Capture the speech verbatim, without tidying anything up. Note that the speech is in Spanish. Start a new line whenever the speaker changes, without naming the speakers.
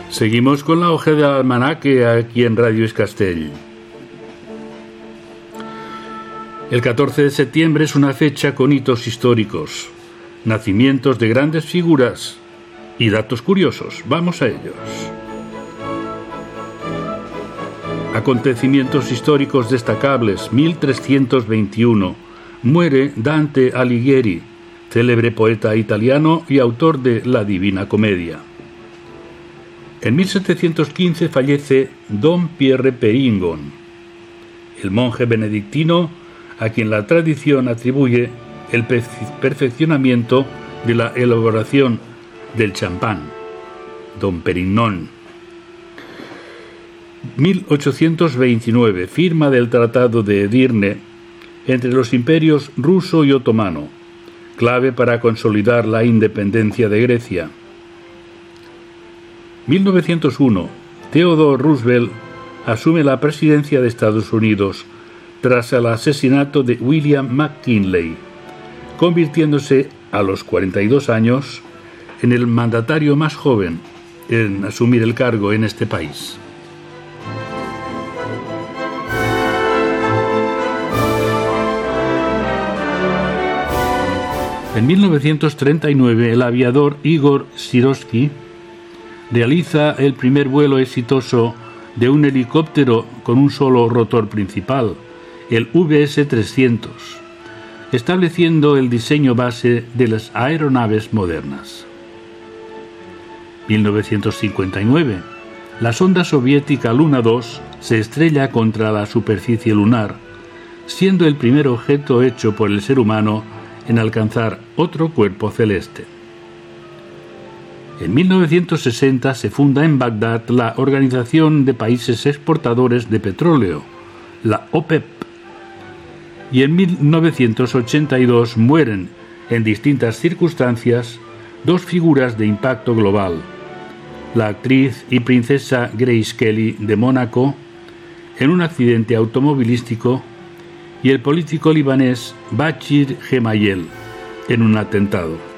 Seguimos con la hoja del almanaque aquí en Radio Escastell. El catorce de septiembre es una fecha con hitos históricos, nacimientos de grandes figuras y datos curiosos. Vamos a ellos. Acontecimientos históricos destacables. mil trescientos veintiuno. Muere Dante Alighieri, célebre poeta italiano y autor de La Divina Comedia. En mil setecientos quince fallece Dom Pierre Peringon, el monje benedictino a quien la tradición atribuye el perfeccionamiento de la elaboración del champán, Dom Perignon. mil ochocientos veintinueve, firma del Tratado de Edirne entre los imperios ruso y otomano, clave para consolidar la independencia de Grecia. mil novecientos uno, Theodore Roosevelt asume la presidencia de Estados Unidos tras el asesinato de William McKinley, convirtiéndose a los cuarenta y dos años en el mandatario más joven en asumir el cargo en este país. En mil novecientos treinta y nueve, el aviador Igor Sikorsky realiza el primer vuelo exitoso de un helicóptero con un solo rotor principal, el V S trescientos, estableciendo el diseño base de las aeronaves modernas. mil novecientos cincuenta y nueve. La sonda soviética Luna dos se estrella contra la superficie lunar, siendo el primer objeto hecho por el ser humano en alcanzar otro cuerpo celeste. En mil novecientos sesenta se funda en Bagdad la Organización de Países Exportadores de Petróleo, la OPEP, y en mil novecientos ochenta y dos mueren, en distintas circunstancias, dos figuras de impacto global: la actriz y princesa Grace Kelly de Mónaco, en un accidente automovilístico, y el político libanés Bachir Gemayel, en un atentado.